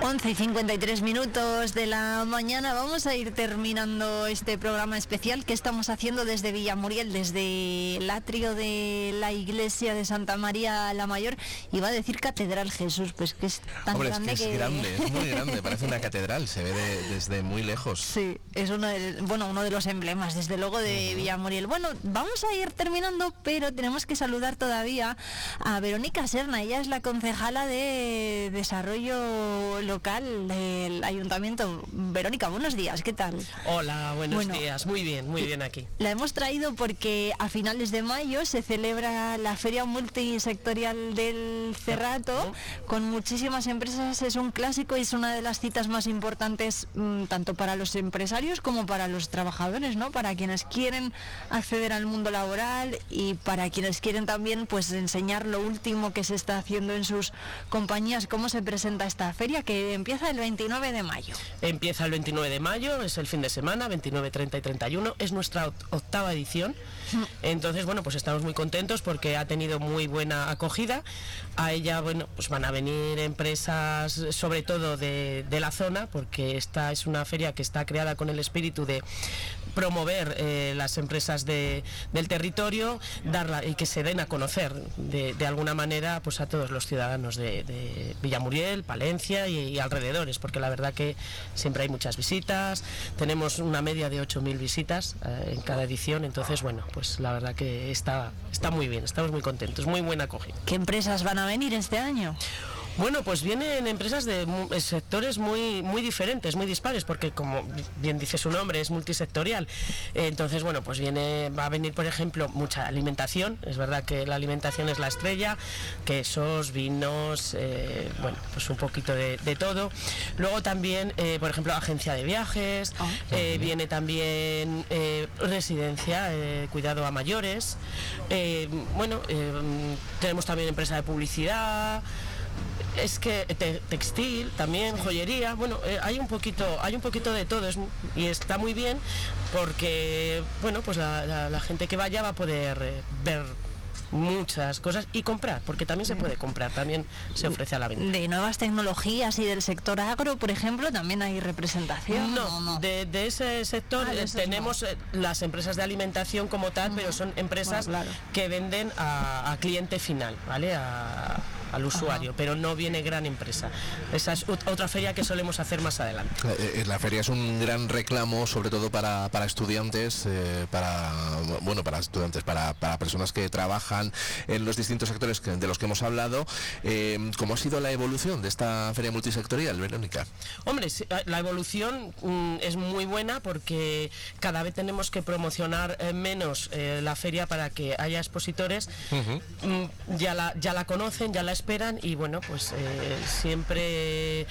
11:53 de la mañana. Vamos a ir terminando este programa especial que estamos haciendo desde Villamuriel, desde el atrio de la iglesia de Santa María la Mayor. Iba a decir Catedral, Jesús, pues que es tan grande. Es grande, es muy grande, parece una catedral, se ve desde muy lejos. Sí, es uno de los emblemas, desde luego, de Villamuriel. Bueno, vamos a ir terminando, pero tenemos que saludar todavía a Verónica Serna. Ella es la concejala de Desarrollo Local del Ayuntamiento. Verónica, buenos días, ¿qué tal? Hola, buenos días, muy bien aquí. La hemos traído porque a finales de mayo se celebra la Feria Multisectorial del Cerrato, con muchísimas empresas. Es un clásico y es una de las citas más importantes, tanto para los empresarios como para los trabajadores, ¿no? Para quienes quieren acceder al mundo laboral y para quienes quieren también, pues, enseñar lo último que se está haciendo en sus compañías. ¿Cómo se presenta esta feria, que empieza el 29 de mayo? Empieza el 29 de mayo, es el fin de semana, 29, 30 y 31, es nuestra octava edición. Entonces, bueno, pues estamos muy contentos porque ha tenido muy buena acogida. A ella, bueno, pues van a venir empresas, sobre todo de la zona, porque esta es una feria que está creada con el espíritu de promover las empresas del territorio, y que se den a conocer de alguna manera, pues, a todos los ciudadanos de Villamuriel, Palencia y alrededores, porque la verdad que siempre hay muchas visitas. Tenemos una media de 8.000 visitas en cada edición. Entonces, bueno, pues la verdad que está muy bien, estamos muy contentos, muy buena acogida. ¿Qué empresas van a venir este año? Bueno, pues vienen empresas de sectores muy diferentes, muy dispares, porque, como bien dice su nombre, es multisectorial. Entonces, bueno, pues va a venir, por ejemplo, mucha alimentación. Es verdad que la alimentación es la estrella, quesos, vinos, bueno, pues un poquito de todo. Luego también, por ejemplo, agencia de viajes, viene también residencia, cuidado a mayores. Bueno, tenemos también empresa de publicidad. Es que textil, también joyería, bueno, hay un poquito de todo, y está muy bien porque, bueno, pues la gente que vaya va a poder ver muchas cosas y comprar, porque también se puede comprar, también se ofrece a la venta. De nuevas tecnologías y del sector agro, por ejemplo, también hay representación. No. De ese sector tenemos las empresas de alimentación como tal, pero son empresas que venden a cliente final, ¿vale? Al usuario, pero no viene gran empresa. Esa es otra feria que solemos hacer más adelante. La feria es un gran reclamo, sobre todo para estudiantes, para estudiantes, para personas que trabajan en los distintos sectores de los que hemos hablado. ¿Cómo ha sido la evolución de esta feria multisectorial, Verónica? Hombre, la evolución es muy buena, porque cada vez tenemos que promocionar menos la feria para que haya expositores. Ya la conocen, ya la esperan, y bueno, pues siempre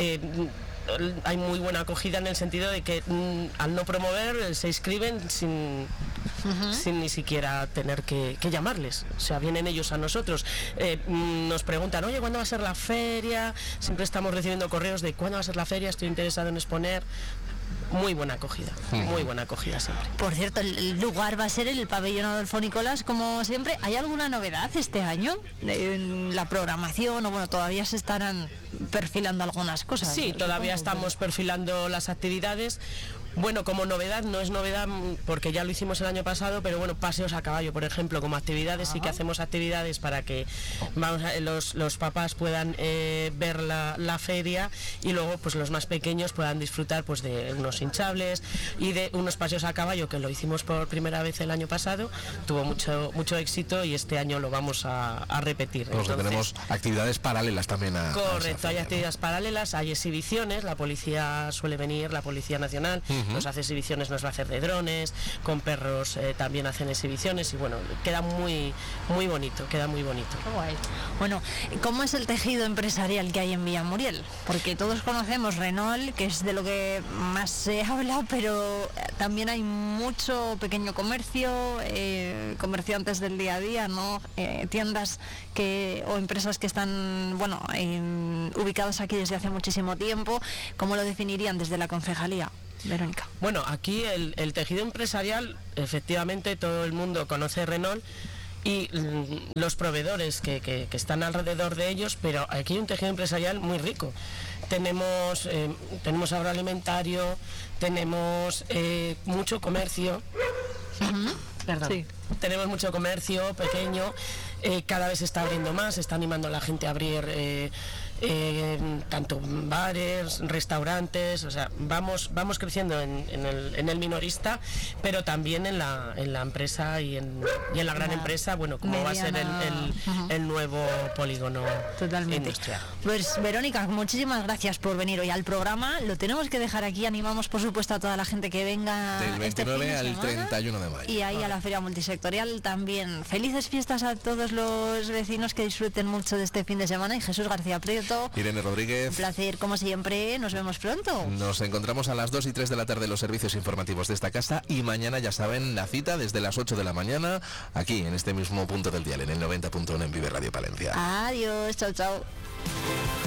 hay muy buena acogida, en el sentido de que al no promover se inscriben sin ni siquiera tener que llamarles. O sea, vienen ellos a nosotros, nos preguntan, oye, ¿cuándo va a ser la feria? Siempre estamos recibiendo correos de ¿cuándo va a ser la feria? Estoy interesado en exponer. Muy buena acogida siempre. Por cierto, el lugar va a ser el pabellón Adolfo Nicolás, como siempre. ¿Hay alguna novedad este año en la programación, o bueno, todavía se estarán perfilando algunas cosas? Sí, todavía estamos perfilando las actividades. Bueno, como novedad, no es novedad porque ya lo hicimos el año pasado, pero bueno, paseos a caballo, por ejemplo, como actividades. Sí que hacemos actividades para que los papás puedan ver la feria, y luego, pues, los más pequeños puedan disfrutar, pues, de unos hinchables y de unos paseos a caballo, que lo hicimos por primera vez el año pasado, tuvo mucho éxito, y este año lo vamos a repetir. Entonces, tenemos actividades paralelas también correcto, hay actividades paralelas, hay exhibiciones, la policía suele venir, la Policía Nacional nos hace exhibiciones, nos va a hacer de drones, con perros también hacen exhibiciones, y bueno, queda muy bonito, Qué guay. Bueno, ¿cómo es el tejido empresarial que hay en Villamuriel? Porque todos conocemos Renault, que es de lo que más se habla, pero también hay mucho pequeño comercio, comerciantes del día a día, ¿no? Tiendas o empresas que están, bueno, ubicadas aquí desde hace muchísimo tiempo. ¿Cómo lo definirían desde la concejalía, Verónica? Bueno, aquí el tejido empresarial, efectivamente, todo el mundo conoce Renault, y los proveedores que están alrededor de ellos, pero aquí hay un tejido empresarial muy rico. Tenemos agroalimentario, tenemos mucho comercio. Perdón. Sí. Tenemos mucho comercio pequeño, cada vez se está abriendo más, se está animando a la gente a abrir tanto bares, restaurantes, o sea, vamos creciendo en el minorista, pero también en la empresa y en la gran empresa, bueno, como mediana, va a ser el nuevo polígono industrial. Pues Verónica, muchísimas gracias por venir hoy al programa. Lo tenemos que dejar aquí, animamos por supuesto a toda la gente que venga del 29 al 31 de mayo. Y ahí a la feria multisectorial también. Felices fiestas a todos los vecinos, que disfruten mucho de este fin de semana. Y Jesús García Prieto, Irene Rodríguez, un placer como siempre, nos vemos pronto. Nos encontramos a las 2 y 3 de la tarde en los servicios informativos de esta casa, y mañana ya saben la cita desde las 8 de la mañana aquí en este mismo punto del dial, en el 90.1 en Vive Radio Palencia. Adiós, chao, chao.